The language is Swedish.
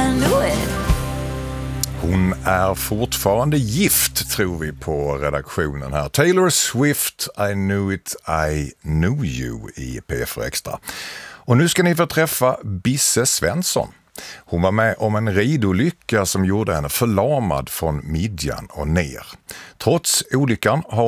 knew it. Hon är fortfarande gift, tror vi på redaktionen här. Taylor Swift, I knew it, I knew you i P4 Extra. Och nu ska ni få träffa Bisse Svensson. Hon var med om en ridolycka som gjorde henne förlamad från midjan och ner. Trots olyckan har